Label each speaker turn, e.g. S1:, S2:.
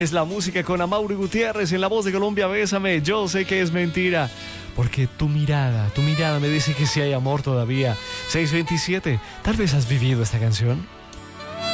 S1: Es la música con Amaury Gutiérrez en la voz de Colombia, Bésame. Yo sé que es mentira, porque tu mirada me dice que sí hay amor todavía. 627, tal vez has vivido esta canción.